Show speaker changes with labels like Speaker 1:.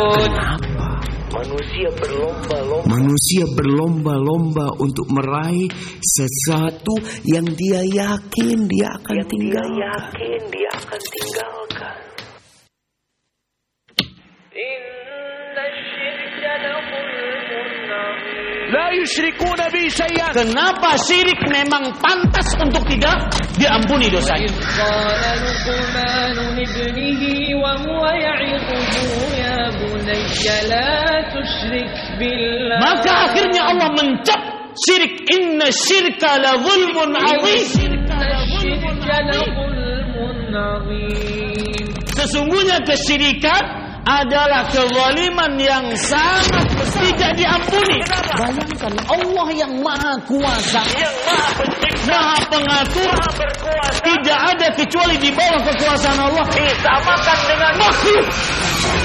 Speaker 1: Manusia berlomba-lomba untuk meraih sesuatu yang dia yakin dia akan tinggalkan.
Speaker 2: La yusyrikuna bi syai'an.
Speaker 3: Kenapa syirik memang pantas untuk tidak diampuni dosanya? Maka akhirnya Allah mencap syirik. Inna syirka la zulmun azim. Sesungguhnya kesyirikan adalah kezaliman yang sangat tidak diampuni. Bayangkan Allah yang maha kuasa,
Speaker 2: Yang maha pencipta,
Speaker 3: maha pengatur,
Speaker 2: maha berkuasa,
Speaker 3: tidak ada kecuali di bawah kekuasaan Allah
Speaker 2: disamakan dengan
Speaker 3: makhluk.